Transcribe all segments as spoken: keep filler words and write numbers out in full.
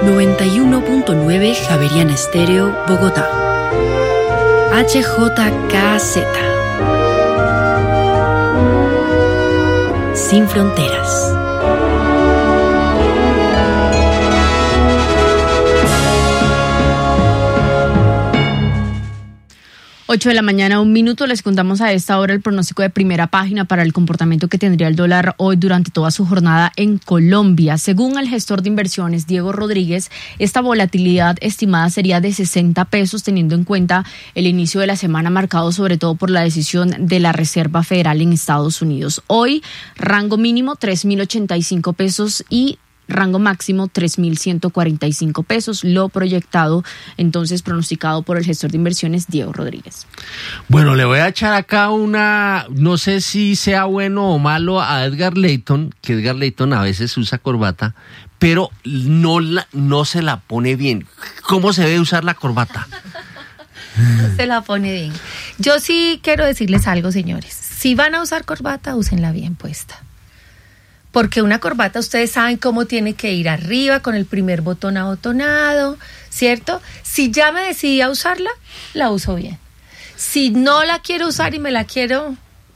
noventa y uno punto nueve Javeriana Estéreo, Bogotá. H J K Z. Sin fronteras. ocho de la mañana, un minuto. Les contamos a esta hora el pronóstico de primera página para el comportamiento que tendría el dólar hoy durante toda su jornada en Colombia. Según el gestor de inversiones, Diego Rodríguez, esta volatilidad estimada sería de sesenta pesos, teniendo en cuenta el inicio de la semana marcado sobre todo por la decisión de la Reserva Federal en Estados Unidos. Hoy, rango mínimo tres mil ochenta y cinco pesos y rango máximo tres mil ciento cuarenta y cinco pesos, lo proyectado, entonces pronosticado por el gestor de inversiones Diego Rodríguez. Bueno, le voy a echar acá una, no sé si sea bueno o malo a Edgar Layton, que Edgar Layton a veces usa corbata, pero no, la, no se la pone bien. ¿Cómo se debe usar la corbata? No se la pone bien. Yo sí quiero decirles algo, señores. Si van a usar corbata, úsenla bien puesta. Porque una corbata, ustedes saben cómo tiene que ir arriba, con el primer botón abotonado, ¿cierto? Si ya me decidí a usarla, la uso bien. Si no la quiero usar y me la quiero,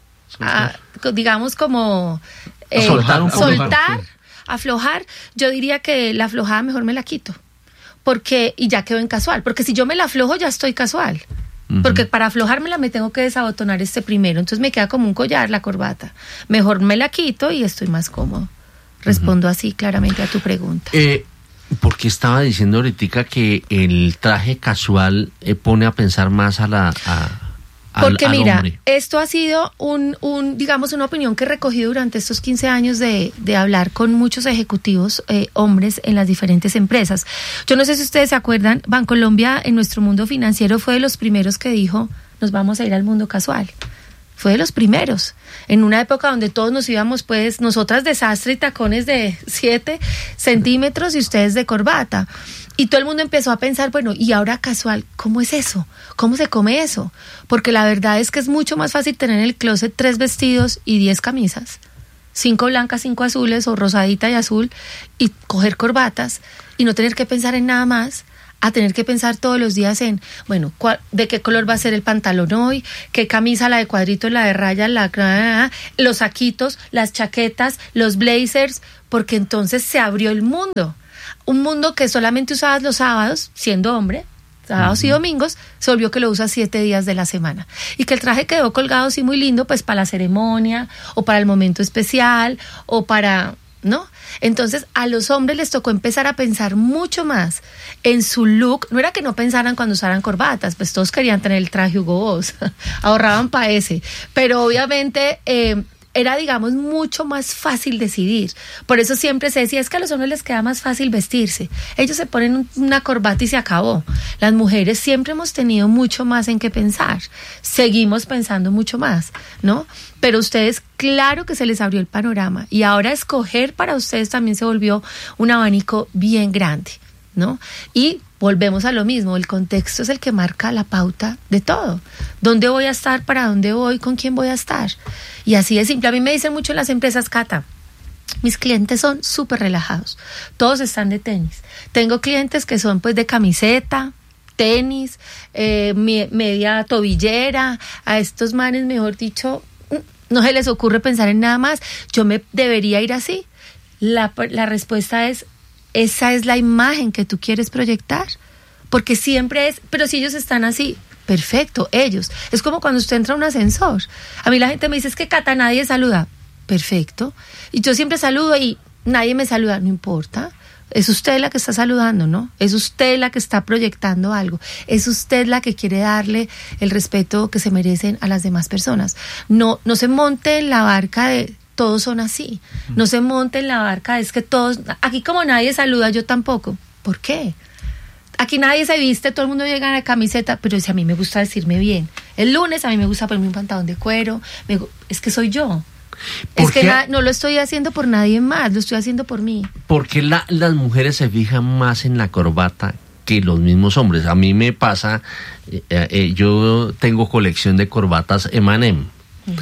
a, digamos, como eh, soltar, un soltar sí. aflojar, yo diría que la aflojada mejor me la quito. Porque, y ya quedo en casual. Porque si yo me la aflojo, ya estoy casual. Porque para aflojármela me tengo que desabotonar este primero, entonces me queda como un collar la corbata. Mejor me la quito y estoy más cómodo. Respondo uh-huh. así claramente a tu pregunta. Eh, porque estaba diciendo ahorita que el traje casual eh, pone a pensar más a la a, al, Porque al mira, hombre. Esto ha sido un, un, digamos, una opinión que he recogido durante estos quince años de, de hablar con muchos ejecutivos eh, hombres en las diferentes empresas. Yo no sé si ustedes se acuerdan, Bancolombia en nuestro mundo financiero fue de los primeros que dijo, nos vamos a ir al mundo casual. Fue de los primeros, en una época donde todos nos íbamos, pues, nosotras de sastre y tacones de siete centímetros y ustedes de corbata. Y todo el mundo empezó a pensar, bueno, y ahora casual, ¿cómo es eso? ¿Cómo se come eso? Porque la verdad es que es mucho más fácil tener en el closet tres vestidos y diez camisas, cinco blancas, cinco azules o rosadita y azul, y coger corbatas y no tener que pensar en nada más, a tener que pensar todos los días en, bueno, cuál, de qué color va a ser el pantalón hoy, qué camisa, la de cuadrito, la de rayas, la, los saquitos, las chaquetas, los blazers, porque entonces se abrió el mundo. Un mundo que solamente usabas los sábados, siendo hombre, sábados uh-huh. y domingos, se volvió que lo usas siete días de la semana. Y que el traje quedó colgado así muy lindo, pues para la ceremonia, o para el momento especial, o para, ¿no? Entonces a los hombres les tocó empezar a pensar mucho más en su look. No era que no pensaran cuando usaran corbatas, pues todos querían tener el traje Hugo Boss, ahorraban para ese, pero obviamente eh, era, digamos, mucho más fácil decidir. Por eso siempre se decía, es que a los hombres les queda más fácil vestirse. Ellos se ponen una corbata y se acabó. Las mujeres siempre hemos tenido mucho más en qué pensar. Seguimos pensando mucho más, ¿no? Pero ustedes, claro que se les abrió el panorama. Y ahora escoger para ustedes también se volvió un abanico bien grande, ¿no? Y volvemos a lo mismo, el contexto es el que marca la pauta de todo. ¿Dónde voy a estar? ¿Para dónde voy? ¿Con quién voy a estar? Y así de simple. A mí me dicen mucho en las empresas, Cata, mis clientes son súper relajados. Todos están de tenis. Tengo clientes que son pues de camiseta, tenis, eh, media tobillera. A estos manes, mejor dicho, no se les ocurre pensar en nada más. Yo me debería ir así. La, la respuesta es, esa es la imagen que tú quieres proyectar, porque siempre es, pero si ellos están así, perfecto, ellos. Es como cuando usted entra a un ascensor. A mí la gente me dice, es que Cata, nadie saluda. Perfecto. Y yo siempre saludo y nadie me saluda, no importa. Es usted la que está saludando, ¿no? Es usted la que está proyectando algo. Es usted la que quiere darle el respeto que se merecen a las demás personas. No, no se monte en la barca de todos son así. No se monte en la barca, es que todos, aquí como nadie saluda, yo tampoco. ¿Por qué? Aquí nadie se viste, todo el mundo llega a la camiseta, pero si a mí me gusta vestirme bien. El lunes a mí me gusta ponerme un pantalón de cuero, me, es que soy yo. Es que na, no lo estoy haciendo por nadie más, lo estoy haciendo por mí. Porque la, las mujeres se fijan más en la corbata que los mismos hombres. A mí me pasa, eh, eh, yo tengo colección de corbatas eme and eme. Uh-huh.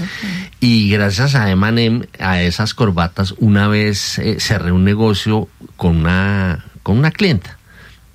Y gracias a eme and eme, a esas corbatas, una vez eh, cerré un negocio con una, con una clienta.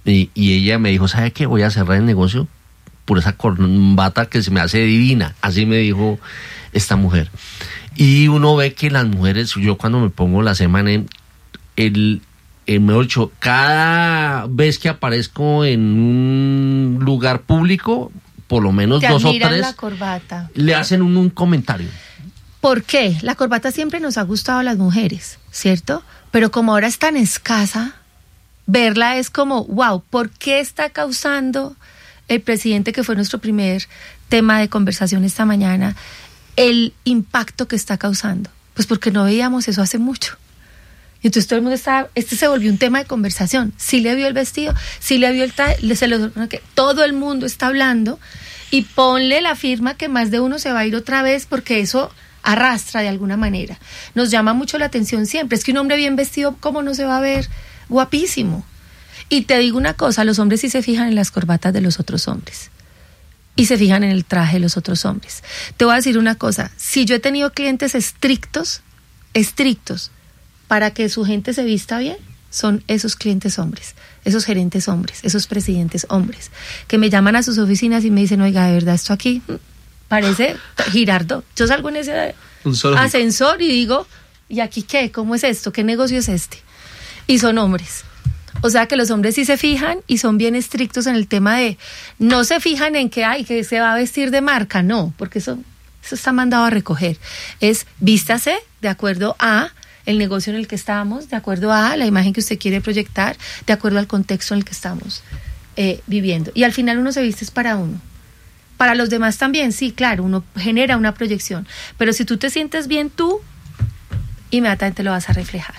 Y, y ella me dijo, ¿sabe qué? Voy a cerrar el negocio por esa corbata que se me hace divina. Así me dijo esta mujer. Y uno ve que las mujeres, yo cuando me pongo la semana en el, el mejor dicho, cada vez que aparezco en un lugar público, por lo menos Te dos o admiran tres, la corbata. le hacen un, un comentario. ¿Por qué? La corbata siempre nos ha gustado a las mujeres, ¿cierto? Pero como ahora es tan escasa, verla es como, wow, ¿por qué está causando el presidente, que fue nuestro primer tema de conversación esta mañana, el impacto que está causando? Pues porque no veíamos eso hace mucho. Y entonces todo el mundo estaba, este se volvió un tema de conversación. Sí le vio el vestido, sí le vio el traje, se lo, todo el mundo está hablando, y ponle la firma que más de uno se va a ir otra vez, porque eso arrastra de alguna manera. Nos llama mucho la atención siempre. Es que un hombre bien vestido, ¿cómo no se va a ver guapísimo? Y te digo una cosa, los hombres sí se fijan en las corbatas de los otros hombres. Y se fijan en el traje de los otros hombres. Te voy a decir una cosa, si yo he tenido clientes estrictos, estrictos, para que su gente se vista bien, son esos clientes hombres, esos gerentes hombres, esos presidentes hombres, que me llaman a sus oficinas y me dicen, oiga, de verdad, esto aquí parece Girardot. Yo salgo en ese ascensor y digo, ¿y aquí qué? ¿Cómo es esto? ¿Qué negocio es este? Y son hombres. O sea que los hombres sí se fijan y son bien estrictos en el tema de, no se fijan en que hay, que se va a vestir de marca, no, porque eso, eso está mandado a recoger. Es vístase de acuerdo a el negocio en el que estamos, de acuerdo a la imagen que usted quiere proyectar, de acuerdo al contexto en el que estamos eh, viviendo. Y al final uno se viste es para uno. Para los demás también, sí, claro, uno genera una proyección. Pero si tú te sientes bien tú, inmediatamente lo vas a reflejar.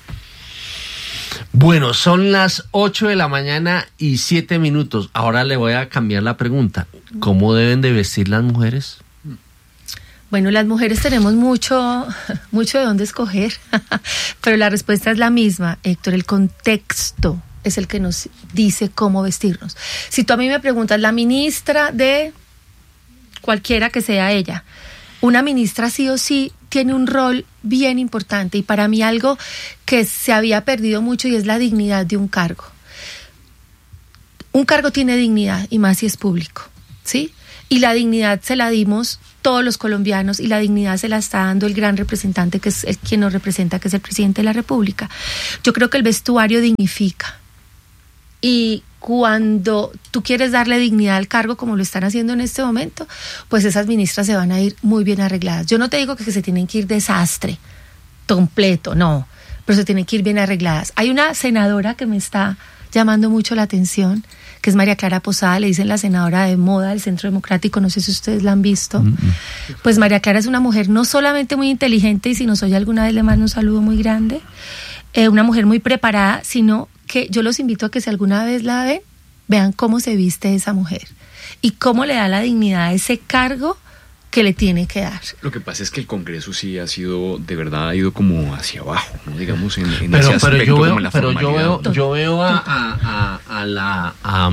Bueno, son las ocho de la mañana y siete minutos. Ahora le voy a cambiar la pregunta. ¿Cómo deben de vestir las mujeres? Bueno, las mujeres tenemos mucho, mucho de dónde escoger, pero la respuesta es la misma, Héctor. El contexto es el que nos dice cómo vestirnos. Si tú a mí me preguntas, la ministra de cualquiera que sea ella, una ministra sí o sí tiene un rol bien importante, y para mí algo que se había perdido mucho, y es la dignidad de un cargo. Un cargo tiene dignidad, y más si es público, ¿sí? Y la dignidad se la dimos todos los colombianos, y la dignidad se la está dando el gran representante, que es el quien nos representa, que es el presidente de la República. Yo creo que el vestuario dignifica, y cuando tú quieres darle dignidad al cargo, como lo están haciendo en este momento, pues esas ministras se van a ir muy bien arregladas. Yo no te digo que se tienen que ir desastre completo, no, pero se tienen que ir bien arregladas. Hay una senadora que me está llamando mucho la atención, que es María Clara Posada, le dicen la senadora de moda del Centro Democrático, no sé si ustedes la han visto. Mm-hmm. Pues María Clara es una mujer no solamente muy inteligente, y si nos oye alguna vez le mando un saludo muy grande, eh, una mujer muy preparada, sino que yo los invito a que si alguna vez la ven, vean cómo se viste esa mujer y cómo le da la dignidad a ese cargo que le tiene que dar. Lo que pasa es que el Congreso sí ha sido, de verdad, ha ido como hacia abajo, ¿no? Digamos, en, en pero, ese aspecto, pero yo veo, como en la pero formalidad. yo veo, yo veo a, a, a, a la a,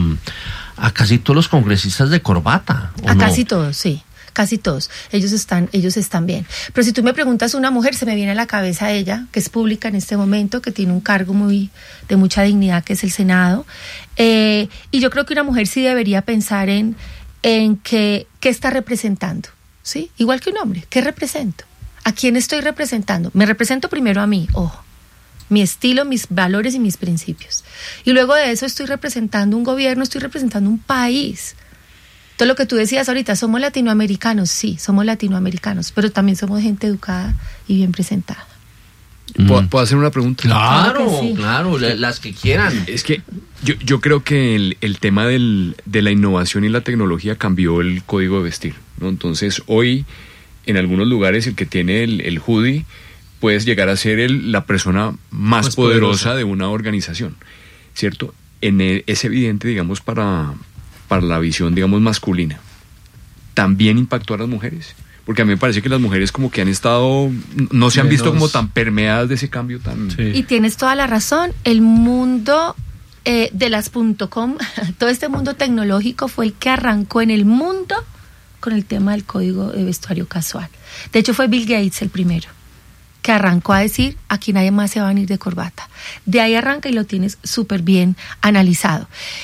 a casi todos los congresistas de corbata. A no? casi todos, sí. Casi todos, ellos están, ellos están bien. Pero si tú me preguntas una mujer, se me viene a la cabeza ella, que es pública en este momento, que tiene un cargo muy de mucha dignidad, que es el Senado. Eh, y yo creo que una mujer sí debería pensar en, en que, qué está representando, ¿sí? Igual que un hombre, ¿qué represento? ¿A quién estoy representando? Me represento primero a mí, ojo, mi estilo, mis valores y mis principios. Y luego de eso estoy representando un gobierno, estoy representando un país. Todo lo que tú decías ahorita, somos latinoamericanos, sí, somos latinoamericanos, pero también somos gente educada y bien presentada. ¿Puedo, ¿puedo hacer una pregunta? Claro, Claro que sí. claro, las que quieran. Es que yo, yo creo que el, el tema del, de la innovación y la tecnología cambió el código de vestir, ¿no? Entonces, hoy, en algunos lugares, el que tiene el, el hoodie puedes llegar a ser el, la persona más, más poderosa, poderosa de una organización, ¿cierto? En el, es evidente, digamos, para... para la visión, digamos, masculina, ¿también impactó a las mujeres? Porque a mí me parece que las mujeres como que han estado, no se han visto como tan permeadas de ese cambio tan... Sí. Y tienes toda la razón, el mundo eh, de las .com, todo este mundo tecnológico fue el que arrancó en el mundo con el tema del código de vestuario casual. De hecho fue Bill Gates el primero, que arrancó a decir, aquí nadie más se va a venir de corbata. De ahí arranca y lo tienes súper bien analizado.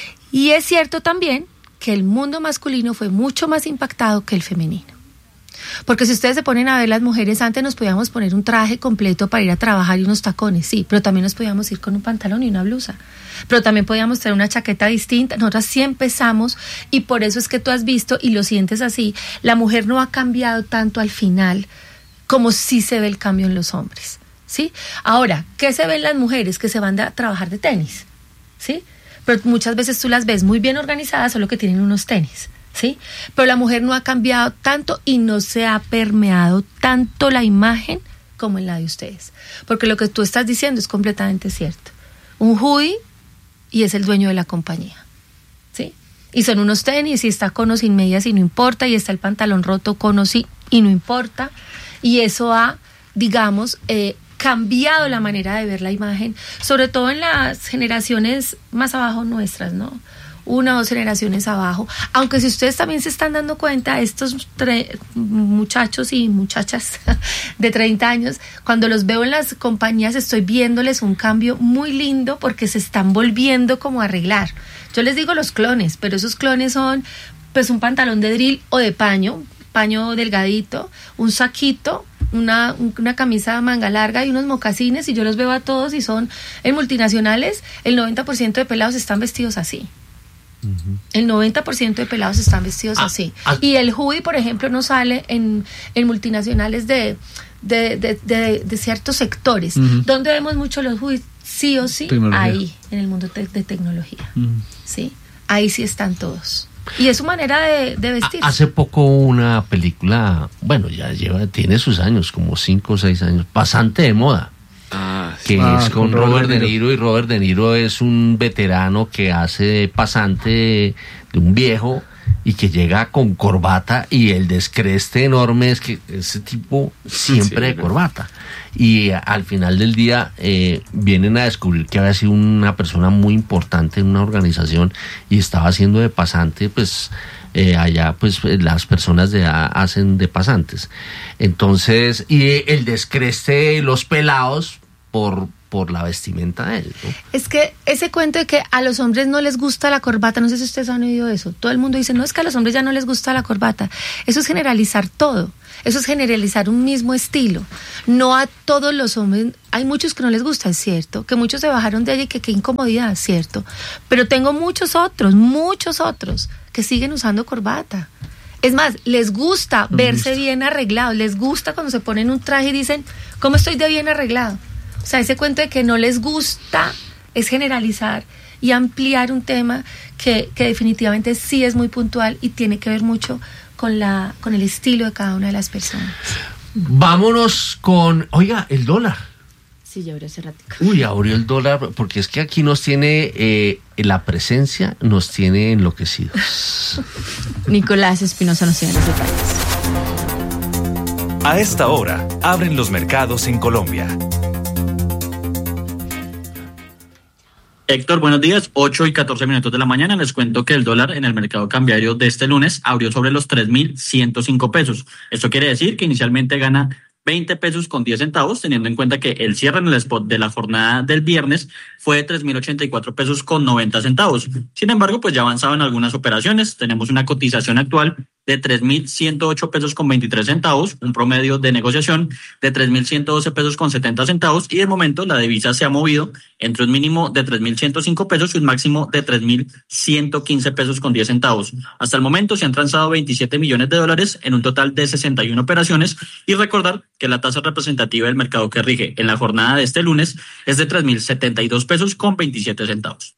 Y es cierto también que el mundo masculino fue mucho más impactado que el femenino. Porque si ustedes se ponen a ver, las mujeres antes nos podíamos poner un traje completo para ir a trabajar y unos tacones, sí, pero también nos podíamos ir con un pantalón y una blusa, pero también podíamos tener una chaqueta distinta. Nosotras sí empezamos, y por eso es que tú has visto y lo sientes así, la mujer no ha cambiado tanto al final como sí se ve el cambio en los hombres, ¿sí? Ahora, ¿qué se ve en las mujeres? Que se van a trabajar de tenis, ¿sí? Pero muchas veces tú las ves muy bien organizadas, solo que tienen unos tenis, ¿sí? Pero la mujer no ha cambiado tanto y no se ha permeado tanto la imagen como en la de ustedes. Porque lo que tú estás diciendo es completamente cierto. Un hoodie y es el dueño de la compañía, ¿sí? Y son unos tenis y está con o sin medias y no importa, y está el pantalón roto con o sin y no importa. Y eso ha, digamos, eh, cambiado la manera de ver la imagen, sobre todo en las generaciones más abajo nuestras, ¿no? Una o dos generaciones abajo, aunque si ustedes también se están dando cuenta, estos tre- muchachos y muchachas de treinta años, cuando los veo en las compañías estoy viéndoles un cambio muy lindo porque se están volviendo como a arreglar. Yo les digo los clones, pero esos clones son pues un pantalón de drill o de paño, paño delgadito, un saquito, Una, una camisa de manga larga y unos mocasines, y yo los veo a todos y son en multinacionales, el noventa por ciento de pelados están vestidos así. Uh-huh. El noventa por ciento de pelados están vestidos ah, así. Ah, y el hoodie, por ejemplo, no sale en, en multinacionales de, de, de, de, de ciertos sectores. Uh-huh. ¿Dónde vemos mucho los hoodies? Sí o sí, ahí, en el mundo te- de tecnología. Uh-huh. Sí, ahí sí están todos. Y es su manera de, de vestir. Hace poco una película, bueno, ya lleva, tiene sus años, como cinco o seis años, bastante de moda. Ah, que ah, es con, con Robert De Niro, y Robert De Niro es un veterano que hace de pasante de, de un viejo y que llega con corbata, y el descreste enorme es que ese tipo siempre sí, de corbata. Y al final del día eh, vienen a descubrir que había sido una persona muy importante en una organización y estaba haciendo de pasante, pues eh, allá pues las personas de A hacen de pasantes. Entonces, y el descreste de los pelados por, por la vestimenta de él, ¿no? Es que ese cuento de que a los hombres no les gusta la corbata, no sé si ustedes han oído eso. Todo el mundo dice, no, es que a los hombres ya no les gusta la corbata. Eso es generalizar todo. Eso es generalizar un mismo estilo. No a todos los hombres, hay muchos que no les gusta, es cierto, que muchos se bajaron de allí y que qué incomodidad, es cierto, pero tengo muchos otros, muchos otros que siguen usando corbata. Es más, les gusta verse bien arreglados, les gusta cuando se ponen un traje y dicen, ¿cómo estoy de bien arreglado? O sea, ese cuento de que no les gusta es generalizar y ampliar un tema que, que definitivamente sí es muy puntual y tiene que ver mucho con la con el estilo de cada una de las personas. Vámonos con, oiga, el dólar. Sí, ya abrió hace rato. Uy, abrió el dólar, porque es que aquí nos tiene, eh, la presencia nos tiene enloquecidos. Nicolás Espinosa nos tiene los detalles. A esta hora, abren los mercados en Colombia. Héctor, buenos días. ocho y catorce minutos de la mañana. Les cuento que el dólar en el mercado cambiario de este lunes abrió sobre los tres mil ciento cinco pesos. Esto quiere decir que inicialmente gana veinte pesos con diez centavos, teniendo en cuenta que el cierre en el spot de la jornada del viernes fue de tres mil ochenta y cuatro pesos con noventa centavos. Sin embargo, pues ya avanzado en algunas operaciones. Tenemos una cotización actual de tres mil ciento ocho pesos con veintitrés centavos, un promedio de negociación de tres mil ciento doce pesos con setenta centavos, y de momento la divisa se ha movido entre un mínimo de tres mil ciento cinco pesos y un máximo de tres mil ciento quince pesos con diez centavos. Hasta el momento se han transado veintisiete millones de dólares en un total de sesenta y una operaciones, y recordar que la tasa representativa del mercado que rige en la jornada de este lunes es de tres mil setenta y dos pesos con veintisiete centavos.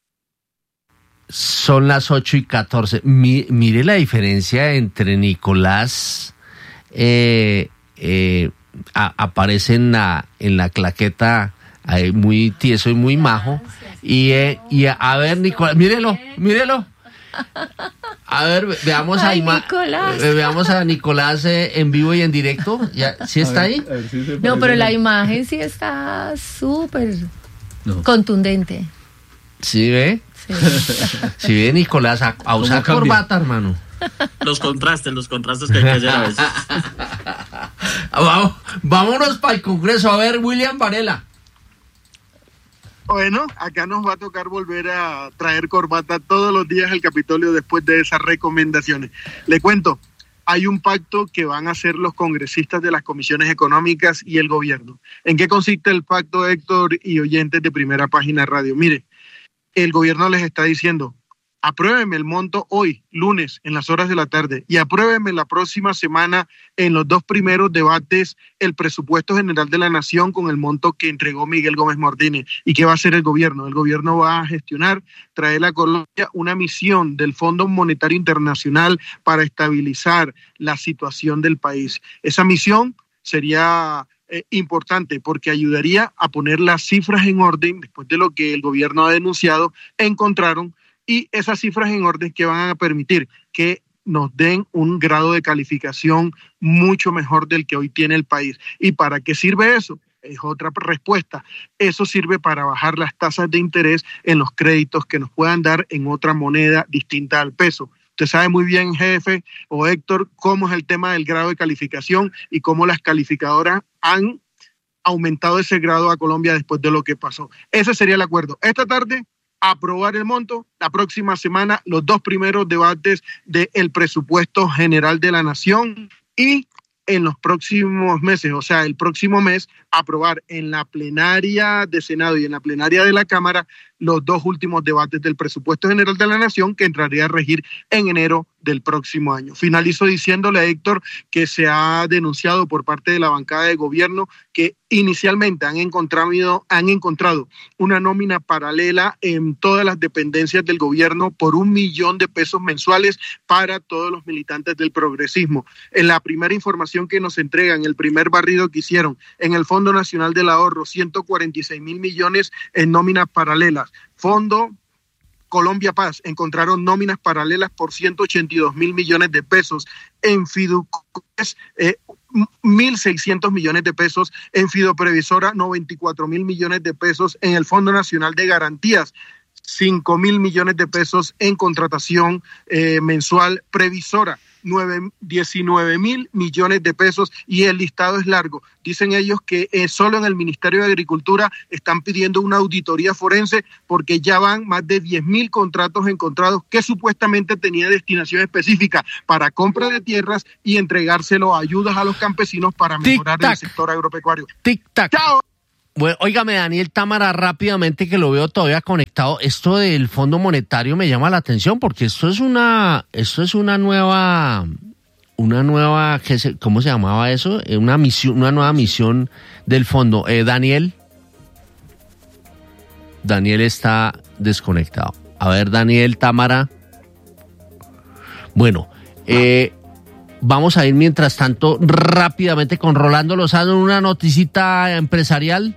Son las ocho y catorce. Mi, mire la diferencia entre Nicolás, eh, eh, a, aparece en la, en la claqueta eh, muy tieso y muy majo. Y, eh, y a, a ver, Nicolás, mírelo, mírelo. A ver, veamos a, Ay, Ima, eh, veamos a Nicolás eh, en vivo y en directo. ¿Ya, ¿sí está ahí? A ver si no, pero la imagen sí está súper no. contundente. ¿Sí ve? Sí. Si ve, Nicolás, a, a usar corbata, hermano. Los contrastes, los contrastes que hay que hacer a veces. Vamos, vámonos para el Congreso. A ver, William Varela. Bueno, acá nos va a tocar volver a traer corbata todos los días al Capitolio después de esas recomendaciones. Le cuento, hay un pacto que van a hacer los congresistas de las comisiones económicas y el gobierno. ¿En qué consiste el pacto, Héctor y oyentes de Primera Página Radio? Mire, el gobierno les está diciendo, apruébeme el monto hoy, lunes, en las horas de la tarde, y apruébeme la próxima semana en los dos primeros debates el presupuesto general de la nación con el monto que entregó Miguel Gómez Mordini. ¿Y qué va a hacer el gobierno? El gobierno va a gestionar, traer a Colombia una misión del Fondo Monetario Internacional para estabilizar la situación del país. Esa misión sería eh, importante porque ayudaría a poner las cifras en orden después de lo que el gobierno ha denunciado, encontraron, y esas cifras en orden que van a permitir que nos den un grado de calificación mucho mejor del que hoy tiene el país. ¿Y para qué sirve eso? Es otra respuesta. Eso sirve para bajar las tasas de interés en los créditos que nos puedan dar en otra moneda distinta al peso. Usted sabe muy bien, jefe o Héctor, cómo es el tema del grado de calificación y cómo las calificadoras han aumentado ese grado a Colombia después de lo que pasó. Ese sería el acuerdo. Esta tarde, aprobar el monto, la próxima semana los dos primeros debates del presupuesto general de la nación y en los próximos meses, o sea, el próximo mes, aprobar en la plenaria de Senado y en la plenaria de la Cámara los dos últimos debates del presupuesto general de la nación que entraría a regir en enero del próximo año. Finalizo diciéndole a Héctor que se ha denunciado por parte de la bancada de gobierno que inicialmente han encontrado, han encontrado una nómina paralela en todas las dependencias del gobierno por un millón de pesos mensuales para todos los militantes del progresismo. En la primera información que nos entregan, el primer barrido que hicieron en el Fondo Nacional del Ahorro, ciento cuarenta y seis mil millones en nóminas paralelas. Fondo Colombia Paz, encontraron nóminas paralelas por ciento ochenta y dos mil millones de pesos. En Fiducores, eh, mil seiscientos millones de pesos. En Fidoprevisora, noventa y cuatro mil millones de pesos. En el Fondo Nacional de Garantías, cinco mil millones de pesos en contratación eh, mensual previsora. diecinueve mil millones de pesos y el listado es largo. Dicen ellos que eh, solo en el Ministerio de Agricultura están pidiendo una auditoría forense porque ya van más de diez mil contratos encontrados que supuestamente tenía destinación específica para compra de tierras y entregárselo a ayudas a los campesinos para mejorar el sector agropecuario. Tic-tac. ¡Chao! Bueno, óigame, Daniel Támara, rápidamente que lo veo todavía conectado. Esto del Fondo Monetario me llama la atención porque esto es una, esto es una nueva, una nueva, ¿cómo se llamaba eso? Una misión, una nueva misión del fondo. Eh, Daniel, Daniel está desconectado. A ver, Daniel Támara. Bueno, eh, vamos a ir mientras tanto rápidamente con Rolando Lozano, una noticita empresarial.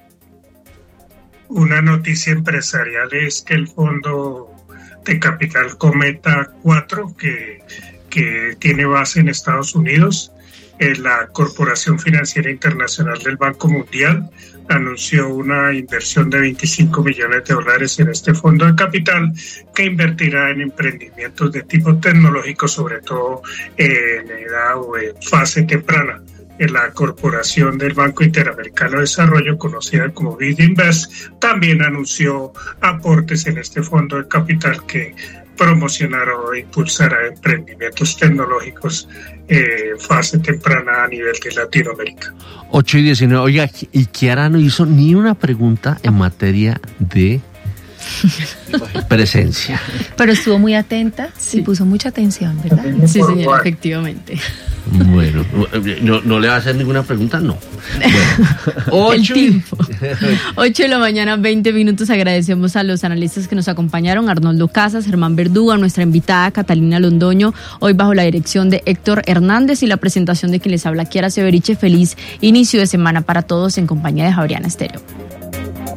Una noticia empresarial es que el fondo de capital Cometa cuatro, que, que tiene base en Estados Unidos, eh, la Corporación Financiera Internacional del Banco Mundial, anunció una inversión de veinticinco millones de dólares en este fondo de capital que invertirá en emprendimientos de tipo tecnológico, sobre todo en edad o en fase temprana. En la Corporación del Banco Interamericano de Desarrollo, conocida como BidInvest, también anunció aportes en este fondo de capital que promocionará o impulsará emprendimientos tecnológicos eh, fase temprana a nivel de Latinoamérica. ocho y diecinueve. Oiga, y Kiara no hizo ni una pregunta en materia de presencia. Pero estuvo muy atenta, sí, puso mucha atención, ¿verdad? Sí, señora, efectivamente. Bueno, no, no le va a hacer ninguna pregunta, no. Bueno, ocho, el tiempo. ocho de la mañana, veinte minutos. Agradecemos a los analistas que nos acompañaron, Arnoldo Casas, Germán Verdugo, a nuestra invitada Catalina Londoño, hoy bajo la dirección de Héctor Hernández y la presentación de quien les habla, Kiara Severiche. Feliz inicio de semana para todos en compañía de Javeriana Estéreo.